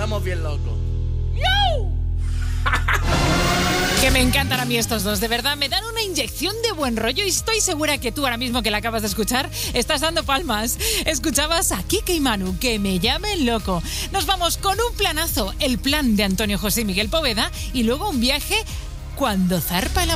estamos bien locos. Que me encantan a mí estos dos, de verdad, me dan una inyección de buen rollo y estoy segura que tú ahora mismo que la acabas de escuchar estás dando palmas. Escuchabas a Kike y Manu, que me llamen loco. Nos vamos con un planazo, el plan de Antonio José y Miguel Poveda, y luego un viaje cuando zarpa el amor.